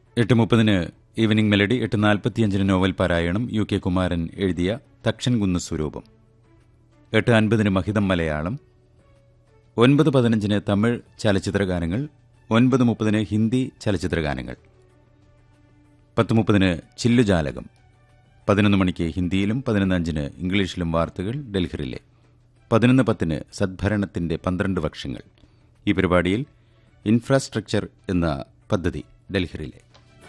8:30 evening melody, 8:45 novel പാരായണം U K Kumaran എഴുതിയ തക്ഷൻകുന്ന് സ്വരൂപം, 8:50 മഹിതം മലയാളം, 9:15 തമിഴ് ചലച്ചിത്രഗാനങ്ങൾ, 9:30 ഹിന്ദി ചലച്ചിത്രഗാനങ്ങൾ, 10:30 ചില്ലുജാലകം, 11 മണിക്ക് ഹിന്ദിയിലും 11:05 ഇംഗ്ലീഷിലും വാർത്തകൾ ഡൽഹിയിലെ, 11:10 സദ്ഭരണത്തിന്റെ 12 വർഷങ്ങൾ. ഈ പരിപാടിയിൽ ഇൻഫ്രാസ്ട്രക്ചർ എന്ന പദ്ധതി ഡൽഹിയിലെ.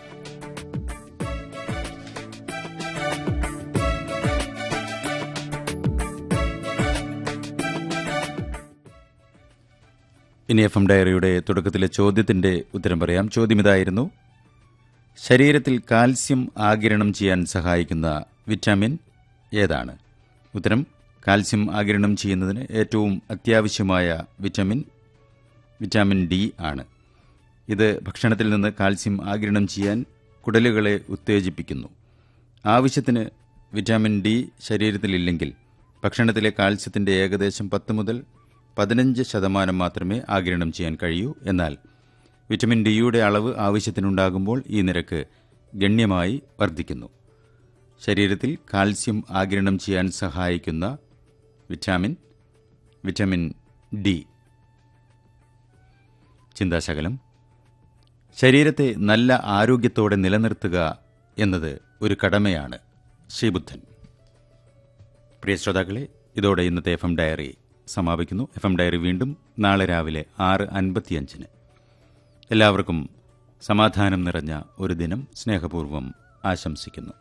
ഇനി FM ഡയറിയുടെ തുടക്കത്തിലെ ചോദ്യത്തിന്റെ ഉത്തരം പറയാം. ചോദ്യം ഇതായിരുന്നു: ശരീരത്തിൽ കാൽസ്യം ആഗിരണം ചെയ്യാൻ സഹായിക്കുന്ന വിറ്റാമിൻ ഏതാണ്? ഉത്തരം: കാൽസ്യം ആഗിരണം ചെയ്യുന്നതിന് ഏറ്റവും അത്യാവശ്യമായ വിറ്റാമിൻ ഡി ആണ്. ഇത് ഭക്ഷണത്തിൽ നിന്ന് കാൽസ്യം ആഗിരണം ചെയ്യാൻ കുടലുകളെ ഉത്തേജിപ്പിക്കുന്നു. ആവശ്യത്തിന് വിറ്റാമിൻ ഡി ശരീരത്തിലില്ലെങ്കിൽ ഭക്ഷണത്തിലെ കാൽസ്യത്തിന്റെ ഏകദേശം 10 മുതൽ 15% മാത്രമേ ആഗിരണം ചെയ്യാൻ കഴിയൂ. എന്നാൽ വിറ്റമിൻ ഡിയുടെ അളവ് ആവശ്യത്തിനുണ്ടാകുമ്പോൾ ഈ നിരക്ക് ഗണ്യമായി വർദ്ധിക്കുന്നു. ശരീരത്തിൽ കാൽസ്യം ആഗിരണം ചെയ്യാൻ സഹായിക്കുന്ന വിറ്റാമിൻ ഡി. ചിന്താശകലം: ശരീരത്തെ നല്ല ആരോഗ്യത്തോടെ നിലനിർത്തുക എന്നത് ഒരു കടമയാണ്. ശ്രീബുദ്ധൻ. പ്രിയ ശ്രോതാക്കളെ, ഇതോടെ ഇന്നത്തെ FM ഡയറി സമാപിക്കുന്നു. FM ഡയറി വീണ്ടും നാളെ രാവിലെ 6:55. എല്ലാവർക്കും സമാധാനം നിറഞ്ഞ ഒരു ദിനം സ്നേഹപൂർവ്വം ആശംസിക്കുന്നു.